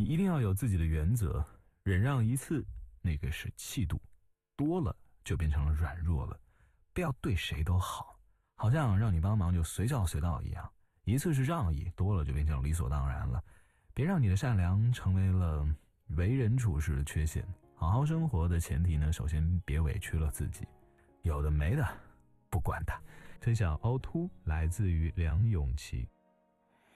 一定要有自己的原则，忍让一次那个是气度，多了就变成了软弱了。不要对谁都好，好像让你帮忙就随叫随到一样，一次是仗义，多了就变成了理所当然了。别让你的善良成为了为人处事的缺陷。好好生活的前提呢，首先别委屈了自己，有的没的不管它。这小凹凸来自于梁咏琪。